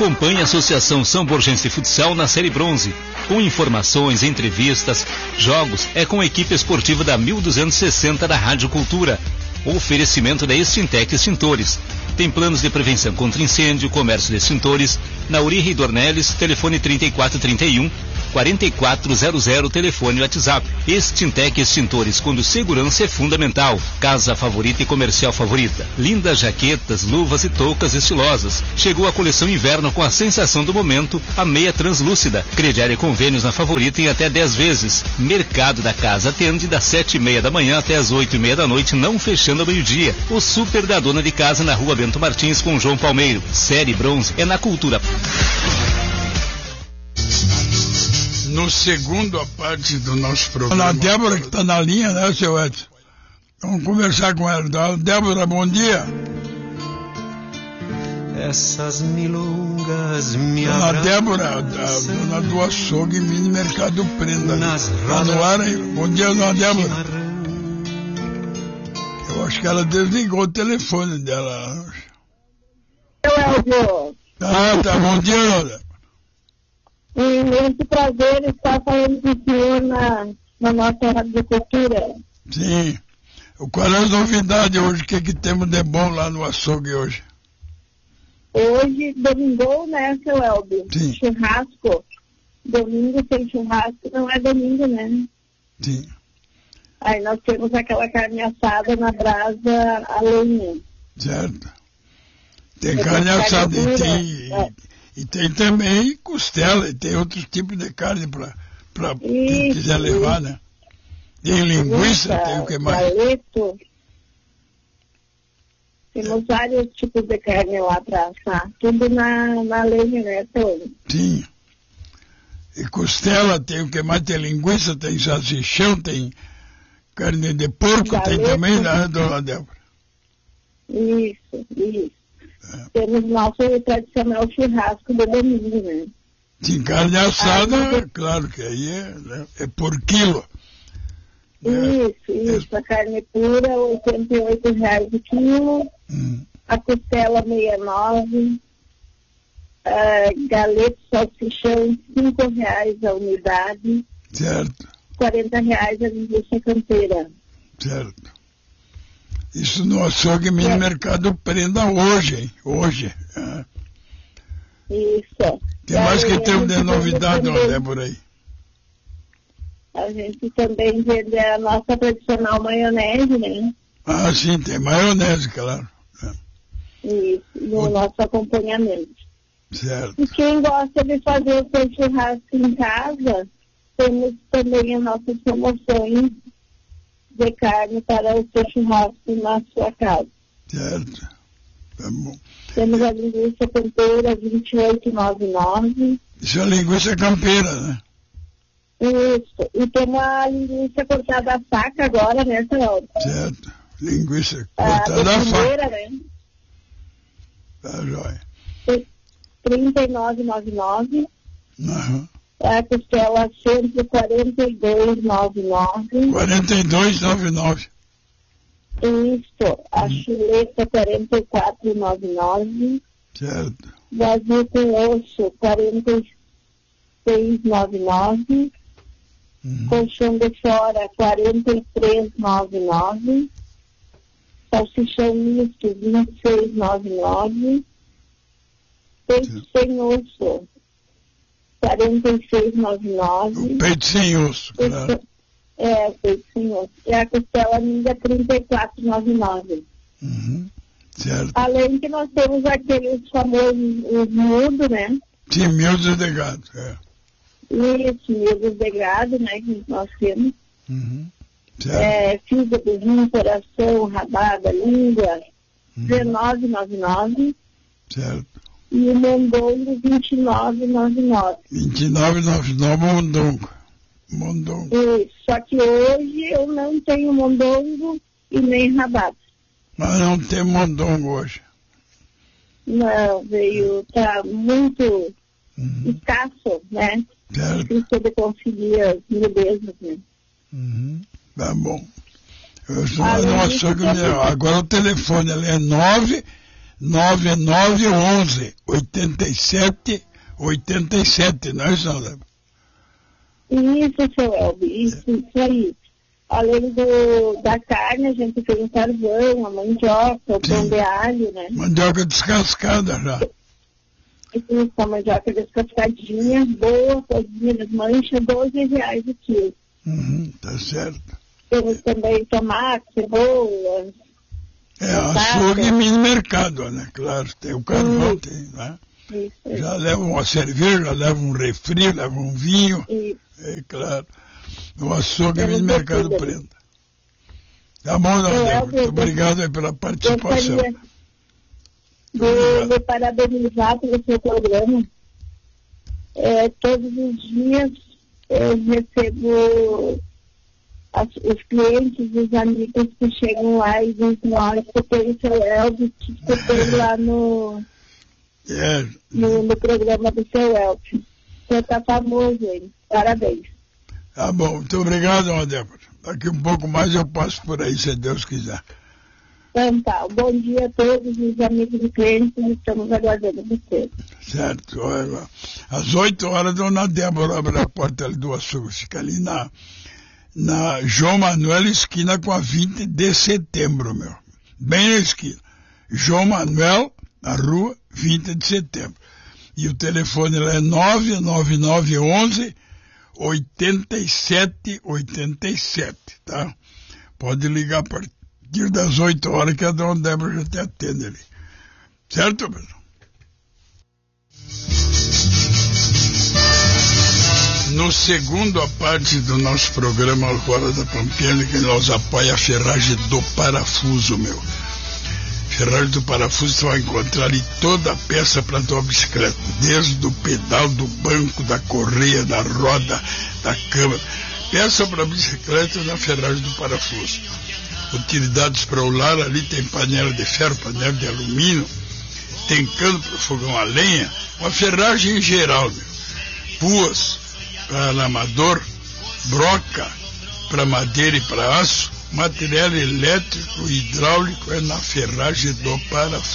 Acompanhe a Associação São Borgense Futsal na Série Bronze. Com informações, entrevistas, jogos, é com a equipe esportiva da 1260 da Rádio Cultura. Oferecimento da Extintec Extintores. Tem planos de prevenção contra incêndio, comércio de extintores. Na Urihe Dornelles, telefone 3431-4400, telefone WhatsApp. Extintec Extintores, quando segurança é fundamental. Casa favorita e comercial favorita. Lindas jaquetas, luvas e toucas estilosas. Chegou a coleção inverno com a sensação do momento, a meia translúcida. Crediário e convênios na favorita em até 10 vezes. Mercado da Casa atende das 7:30 da manhã até as 8:30 da noite, não fechando ao meio-dia. O Super da Dona de Casa na Rua Bento Martins com João Palmeiro. Série Bronze é na Cultura. No segundo a parte do nosso programa. A Débora que está na linha, né, seu Edson? Vamos conversar com ela. Débora, bom dia. Essas milongas me Dona Débora, dona do açougue mini mercado prenda. Está no ar aí. Bom dia, dona Débora. Eu acho que ela desligou o telefone dela. Tá, bom dia, dona. Um imenso prazer estar falando com o senhor na nossa Rádio Cultura. Sim. Qual é a novidade hoje? O que temos de bom lá no açougue hoje? Hoje, domingo, né, seu Elbio? Sim. Churrasco. Domingo sem churrasco não é domingo, né? Sim. Aí nós temos aquela carne assada na brasa a lenha. Certo. Tem carne assada e tem também costela, e tem outros tipos de carne para quem quiser levar, né? Tem linguiça, tem o que mais? Galeto. Temos vários tipos de carne lá para assar. Tudo na lenha, né, Tony? Sim. E costela, tem o que mais? Tem linguiça, tem salsichão, tem carne de porco, Galeto. Tem também, né, dona Débora? Isso. Temos nosso tradicional churrasco do domingo, né? Sim, carne assada, claro que aí é por quilo. Isso. A carne pura, R$88 o quilo. A costela, 69. Galeto, salsichão, R$5 a unidade. Certo. R$40 a linguiça campeira. Certo. Isso no açougue mini mercado prenda hoje, hein? Hoje. Isso. Tem mais que tem de novidade, dona Débora, aí? A gente também vende a nossa tradicional maionese, né? Ah, sim, tem maionese, claro. Isso, no nosso acompanhamento. Certo. E quem gosta de fazer o seu churrasco em casa, temos também as nossas promoções de carne para o seu churrasco na sua casa. Certo. Tá bom. Temos a linguiça campeira, R$28,99. Isso é linguiça campeira, né? Isso. E tem a linguiça cortada a faca agora, né, senhor? Certo. Linguiça cortada a faca. Né? Tá jóia. R$39,99. Uhum. A costela, R$142,99. R$42,99. Isso. A chuleta, R$44,99. Certo. Vazio com osso, R$46,99. Colchão de fora, R$43,99. Salsichão misto, R$26,99. Peito sem osso, R$46,99. Peito sem osso, claro. Peito sem osso. E a costela minga, R$34,99. Certo. Além que nós temos aqueles famosos miúdos, né? Sim, miúdos de gado, Isso, miúdos de gado, né? Que nós temos. Certo. Fígado, rim, coração, rabada, língua, R$19,99. Certo. E o mondongo, R$29,99. R$29,99 mondongo. Isso, só que hoje eu não tenho mondongo e nem rabada. Mas não tem mondongo hoje. Não, tá muito escasso, né? Certo. Difícil de conseguir as miudezas, né? Tá bom. Eu estou lá no açougue. Agora o telefone ali é 9911 8787, não é isso, Sandra? Isso, seu Elbi, isso aí. Além da carne, a gente tem o carvão, a mandioca, o pão de alho, né? Mandioca descascada já. Isso, a mandioca descascadinha, boa, cozinha das manchas, R$12 o quilo. Tá certo. Temos também tomate, cebola. Açougue e mini mercado, né? Claro, tem o carvão, tem, né? Isso. Já leva uma cerveja, leva um refri, leva um vinho. É claro. O açougue e mini mercado prenda. Tá bom, Débora. Muito obrigado aí pela participação. Gostaria de parabenizar pelo seu programa. Todos os dias eu recebo os clientes, os amigos que chegam lá e dizem, olha, escutei o seu Elvis, te escutei lá no programa do seu Elvis. Você tá famoso, hein? Parabéns. Tá bom, muito obrigado, Débora. Daqui um pouco mais eu passo por aí, se Deus quiser. Então tá, bom dia a todos os amigos e clientes, estamos aguardando você. Certo, olha, às 8 horas, dona Débora abre a porta ali do açougue, fica ali na João Manuel, esquina com a 20 de setembro, meu. Bem na esquina. João Manuel, na rua 20 de setembro. E o telefone lá é 99911 8787, tá? Pode ligar a partir das 8 horas que a dona Débora já te atende ali. Certo, pessoal? No segundo parte do nosso programa Alvorada da Pampiana, que nos apoia a ferragem do parafuso, meu. Ferragem do parafuso você vai encontrar ali toda a peça para a tua bicicleta, desde o pedal, do banco, da correia, da roda, da câmara. Peça para a bicicleta na ferragem do parafuso. Utilidades para o lar, ali tem panela de ferro, panela de alumínio, tem cano para o fogão a lenha, uma ferragem em geral, meu. Puas para amador, broca para madeira e para aço, material elétrico e hidráulico é na ferragem do parafuso.